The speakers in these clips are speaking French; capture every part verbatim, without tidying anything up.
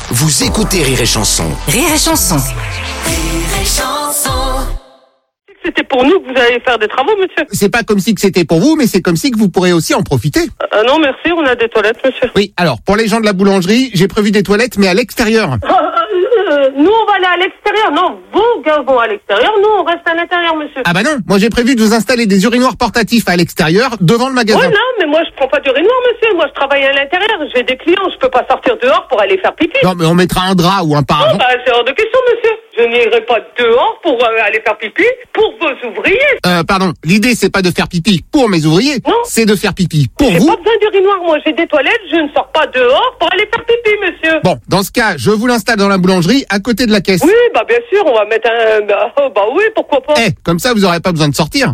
Vous écoutez Rire et Chanson. Rire et Chanson. Rire et Chanson. C'était pour nous que vous allez faire des travaux, monsieur. C'est pas comme si que c'était pour vous, mais c'est comme si que vous pourrez aussi en profiter. Euh, non, merci, on a des toilettes, monsieur. Oui, alors, pour les gens de la boulangerie, j'ai prévu des toilettes, mais à l'extérieur. Euh, euh, nous, on va aller à l'extérieur. Non, vous, gars, vont à l'extérieur. Nous, on reste à l'intérieur, monsieur. Ah bah non, moi j'ai prévu de vous installer des urinoirs portatifs à l'extérieur, devant le magasin. Ouais, non, mais moi, je prends pas d'urinoir, monsieur. Moi, je travaille à l'intérieur. J'ai des clients. Je peux pas sortir dehors pour aller faire pipi. Non, mais on mettra un drap ou un Oh, paravent. bah, c'est hors de question, monsieur. Je n'irai pas dehors pour euh, aller faire pipi pour vos ouvriers. Euh, pardon, l'idée c'est pas de faire pipi pour mes ouvriers, Non. c'est de faire pipi pour J'ai vous. pas besoin d'urinoir. Moi, j'ai des toilettes. Je ne sors pas dehors pour aller faire pipi, monsieur. Bon, dans ce cas, je vous l'installe dans la boulangerie, à côté de la caisse. Oui, bah, bien sûr, on va mettre un... Bah, oh, bah oui, pourquoi pas. Eh, comme ça vous aurez pas besoin de sortir.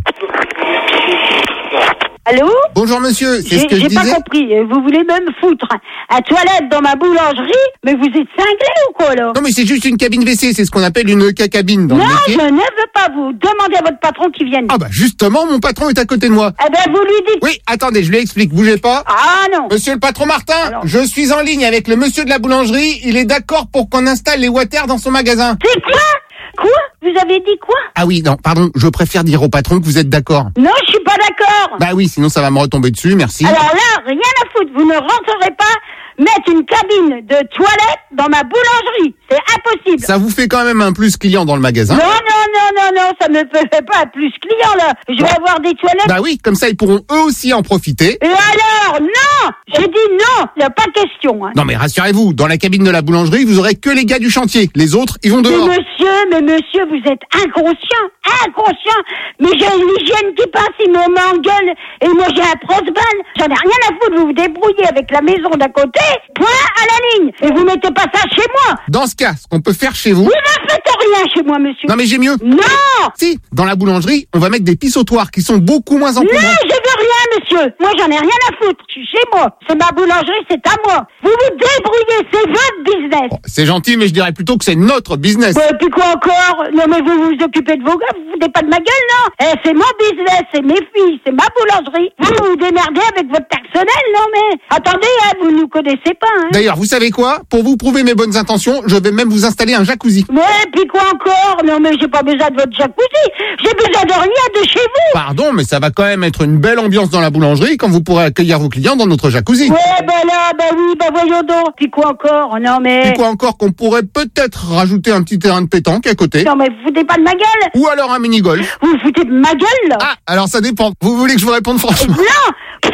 Allô? Bonjour monsieur, c'est J'ai ce que je j'ai pas disais. compris. Vous voulez même foutre à toilette dans ma boulangerie? Mais vous êtes cinglé ou quoi, là? Non mais c'est juste une cabine W C, c'est ce qu'on appelle une cacabine dans Non, le je métier. ne veux pas vous. Demandez à votre patron qu'il vienne. Ah bah justement, mon patron est à côté de moi. Eh ben, vous lui dites... Oui, attendez, je lui explique, bougez pas. Ah non. Monsieur le patron Martin, Alors je suis en ligne avec le monsieur de la boulangerie, il est d'accord pour qu'on installe les water dans son magasin. C'est quoi? Quoi? Vous avez dit quoi? Ah oui, non, pardon, je préfère dire au patron que vous êtes d'accord. Non, je suis pas d'accord. Bah oui, sinon ça va me retomber dessus, merci. Alors là, rien à foutre. Vous ne rentrerez pas mettre une cabine de toilette dans ma boulangerie. C'est impossible. Ça vous fait quand même un plus client dans le magasin. Non, non, non, non, non, ça me fait pas plus client, là. Je vais avoir des toilettes. Bah oui, comme ça ils pourront eux aussi en profiter. Et alors? Non! J'ai dit non! Il n'y a pas question, hein. Non mais rassurez-vous, dans la cabine de la boulangerie, vous aurez que les gars du chantier. Les autres, ils vont Mais dehors. monsieur, mais monsieur, vous êtes inconscient, inconscient. Mais j'ai l'hygiène qui passe, il me m'engueule, et moi j'ai un crossball. J'en ai rien à foutre, vous vous débrouillez avec la maison d'à côté, point à la ligne. Et vous mettez pas ça chez moi. Dans ce cas, ce qu'on peut faire chez vous... Vous ne faites rien chez moi, monsieur. Non mais j'ai mieux. Non! Si, dans la boulangerie, on va mettre des pissotoires qui sont beaucoup moins Non, encombrants. je veux rien, monsieur. Moi, j'en ai rien à foutre. Je suis chez moi. C'est ma boulangerie, c'est à moi. Vous vous débrouillez, c'est votre business. Bon, c'est gentil, mais je dirais plutôt que c'est notre business. Et puis quoi encore? Non, mais vous vous occupez de vos gars, vous vous foutez pas de ma gueule, non? Eh, c'est mon business, c'est mes filles, c'est ma boulangerie. Vous vous démerdez avec votre personnel, non, mais... Attendez, hein, vous nous connaissez pas, hein. D'ailleurs, vous savez quoi? Pour vous prouver mes bonnes intentions, je vais même vous installer un jacuzzi. Ouais, puis quoi encore? Non, mais j'ai pas besoin de votre jacuzzi. J'ai besoin de rien de chez vous. Pardon, mais ça va quand même être une belle ambiance dans la boulangerie quand vous pourrez accueillir vos clients dans notre jacuzzi. Ouais, bah là, bah oui, bah voyons donc. Puis quoi encore? Non, mais... Et quoi encore qu'on pourrait peut-être rajouter un petit terrain de pétanque à côté. Non, mais vous foutez pas de ma gueule. Ou alors un mini-golf. Vous vous foutez de ma gueule, là. Ah, alors ça dépend. Vous voulez que je vous réponde franchement? Non.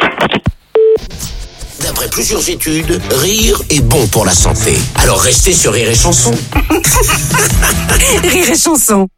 D'après plusieurs études, rire est bon pour la santé. Alors restez sur Rire et Chanson. Rire et Chanson.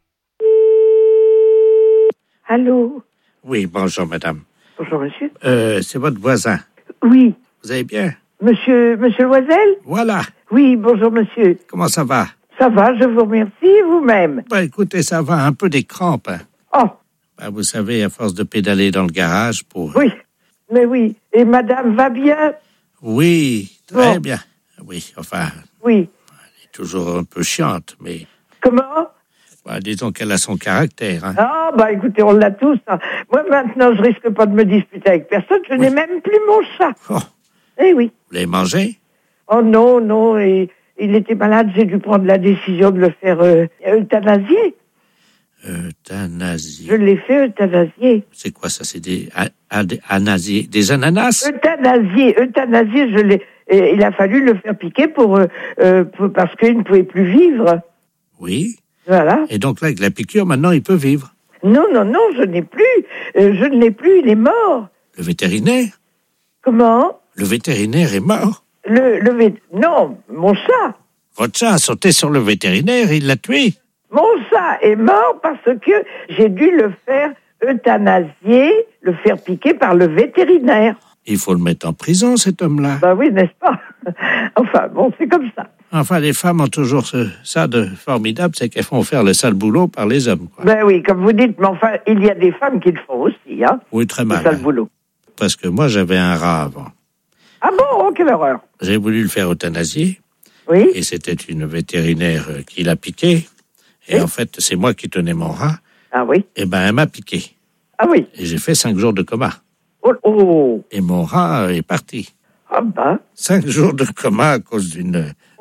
Allô? Oui, bonjour madame. Bonjour, monsieur. Euh, c'est votre voisin. Oui. Vous allez bien? Monsieur, monsieur Loisel? Voilà. Oui, bonjour, monsieur. Comment ça va? Ça va, je vous remercie, vous-même. Bah écoutez, ça va, un peu des crampes. hein. Oh, Bah, vous savez, à force de pédaler dans le garage pour... oui. Mais oui. Et madame va bien? Oui, très Bon. bien. Oui, enfin, Oui. elle est toujours un peu chiante, mais Comment? bah, disons qu'elle a son caractère. Hein. Ah, bah écoutez, on l'a tous. hein. Moi, maintenant, je risque pas de me disputer avec personne. Je n'ai même plus mon chat. Oh, Eh oui. vous l'avez mangé? Oh non, non. Et, il était malade. J'ai dû prendre la décision de le faire euh, euthanasier. Euthanasie. Je l'ai fait euthanasier. C'est quoi ça? C'est des, a- a- des anasiers- des ananas? Euthanasier, euthanasier, je l'ai. Et il a fallu le faire piquer pour, euh, euh, pour- parce qu'il ne pouvait plus vivre. Oui. Voilà. Et donc là, avec la piqûre, maintenant, il peut vivre. Non, non, non, je n'ai plus. Euh, je ne l'ai plus. Il est mort. Le vétérinaire? Comment? Le vétérinaire est mort. Le, le vét- Non, mon chat. Votre chat a sauté sur le vétérinaire et il l'a tué. Mon chat est mort parce que j'ai dû le faire euthanasier, le faire piquer par le vétérinaire. Il faut le mettre en prison, cet homme-là. Bah oui, n'est-ce pas? Enfin, bon, c'est comme ça. Enfin, les femmes ont toujours ce, ça de formidable, c'est qu'elles font faire le sale boulot par les hommes. Quoi. Ben oui, comme vous dites, mais enfin, il y a des femmes qui le font aussi, hein. Oui, très C'est mal. ça le hein. boulot. Parce que moi, j'avais un rat avant. Ah bon? Oh, quelle horreur. J'ai voulu le faire euthanasier, Oui? et c'était une vétérinaire euh, qui l'a piqué. Et Oui. en fait, c'est moi qui tenais mon rat. Ah oui? Et ben, elle m'a piqué. Ah oui? Et j'ai fait cinq jours de coma. Oh, oh. Et mon rat est parti. Ah ben. Cinq jours de coma à cause d'une